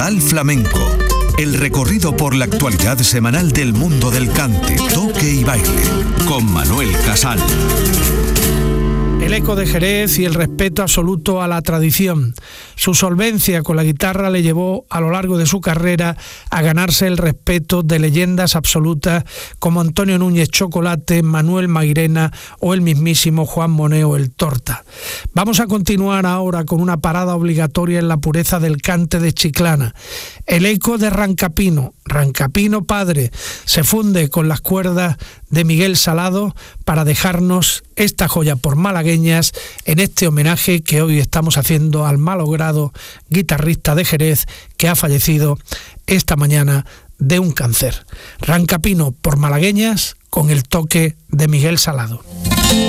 Total Flamenco. El recorrido por la actualidad semanal del mundo del cante, toque y baile. Con Manuel Casal. El eco de Jerez y el respeto absoluto a la tradición. Su solvencia con la guitarra le llevó a lo largo de su carrera a ganarse el respeto de leyendas absolutas como Antonio Núñez Chocolate, Manuel Mairena o el mismísimo Juan Moneo el Torta. Vamos a continuar ahora con una parada obligatoria en la pureza del cante de Chiclana. El eco de Rancapino, Rancapino padre, se funde con las cuerdas de Miguel Salado para dejarnos esta joya por malagueñas en este homenaje que hoy estamos haciendo al malogrado guitarrista de Jerez que ha fallecido esta mañana de un cáncer. Rancapino por malagueñas con el toque de Miguel Salado.